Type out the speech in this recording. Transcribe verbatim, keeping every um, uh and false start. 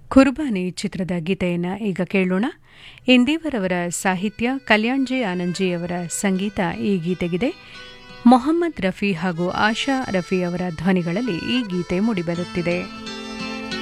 ಕುರ್ಬಾನಿ ಚಿತ್ರದ ಗೀತೆಯನ್ನು ಈಗ ಕೇಳೋಣ. ಇಂದಿವರವರ ಸಾಹಿತ್ಯ, ಕಲ್ಯಾಣ್ ಜೆ ಆನಂದ್ಜಿಯವರ ಸಂಗೀತ ಈ ಗೀತೆಗಿದೆ. ಮೊಹಮ್ಮದ್ ರಫಿ ಹಾಗೂ ಆಶಾ ರಫಿ ಅವರ ಧ್ವನಿಗಳಲ್ಲಿ ಈ ಗೀತೆ ಮೂಡಿಬರುತ್ತಿದೆ.